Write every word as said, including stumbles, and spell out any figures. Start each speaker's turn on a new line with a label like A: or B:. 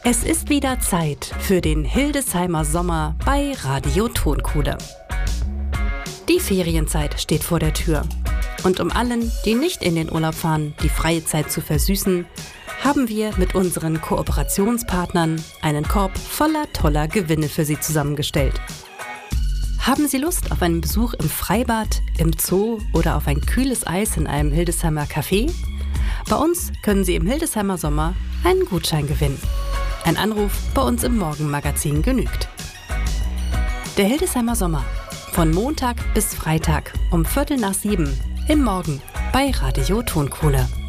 A: Es ist wieder Zeit für den Hildesheimer Sommer bei Radio Tonkuhle. Die Ferienzeit steht vor der Tür. Und um allen, die nicht in den Urlaub fahren, die freie Zeit zu versüßen, haben wir mit unseren Kooperationspartnern einen Korb voller toller Gewinne für Sie zusammengestellt. Haben Sie Lust auf einen Besuch im Freibad, im Zoo oder auf ein kühles Eis in einem Hildesheimer Café? Bei uns können Sie im Hildesheimer Sommer einen Gutschein gewinnen. Ein Anruf bei uns im Morgenmagazin genügt. Der Hildesheimer Sommer. Von Montag bis Freitag um Viertel nach sieben im Morgen bei Radio Tonkuhle.